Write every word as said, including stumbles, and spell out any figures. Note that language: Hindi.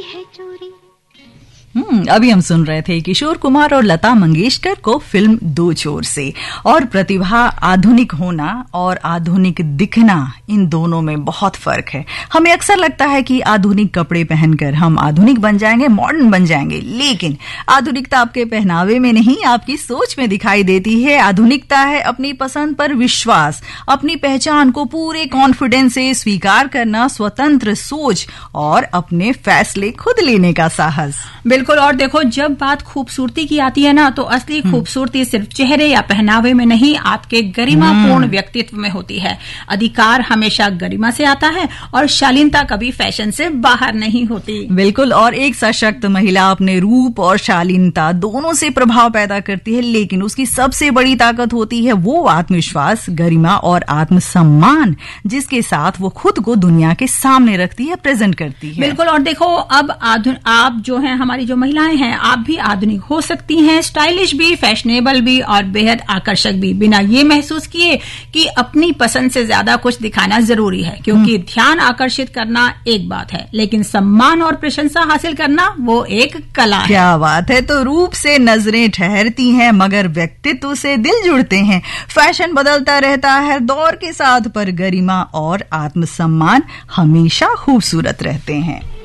है चोरी। हम्म अभी हम सुन रहे थे किशोर कुमार और लता मंगेशकर को फिल्म दो चोर से। और प्रतिभा, आधुनिक होना और आधुनिक दिखना, इन दोनों में बहुत फर्क है। हमें अक्सर लगता है कि आधुनिक कपड़े पहनकर हम आधुनिक बन जाएंगे, मॉडर्न बन जाएंगे, लेकिन आधुनिकता आपके पहनावे में नहीं, आपकी सोच में दिखाई देती है। आधुनिकता है अपनी पसंद पर विश्वास, अपनी पहचान को पूरे कॉन्फिडेंस से स्वीकार करना, स्वतंत्र सोच और अपने फैसले खुद लेने का साहस। बिल्कुल। और देखो, जब बात खूबसूरती की आती है ना, तो असली खूबसूरती सिर्फ चेहरे या पहनावे में नहीं, आपके गरिमापूर्ण व्यक्तित्व में होती है। अधिकार हमेशा गरिमा से आता है और शालीनता कभी फैशन से बाहर नहीं होती। बिल्कुल। और एक सशक्त महिला अपने रूप और शालीनता दोनों से प्रभाव पैदा करती है, लेकिन उसकी सबसे बड़ी ताकत होती है वो आत्मविश्वास, गरिमा और आत्मसम्मान, जिसके साथ वो खुद को दुनिया के सामने रखती है, प्रेजेंट करती है। बिल्कुल। और देखो, अब आप जो है, हमारी जो महिलाएं हैं, आप भी आधुनिक हो सकती हैं, स्टाइलिश भी, फैशनेबल भी और बेहद आकर्षक भी, बिना ये महसूस किए कि अपनी पसंद से ज्यादा कुछ दिखाना जरूरी है। क्योंकि ध्यान आकर्षित करना एक बात है, लेकिन सम्मान और प्रशंसा हासिल करना वो एक कला है। क्या बात है। तो रूप से नजरें ठहरती हैं, मगर व्यक्तित्व से दिल जुड़ते हैं। फैशन बदलता रहता है दौर के साथ, पर गरिमा और आत्मसम्मान हमेशा खूबसूरत रहते हैं।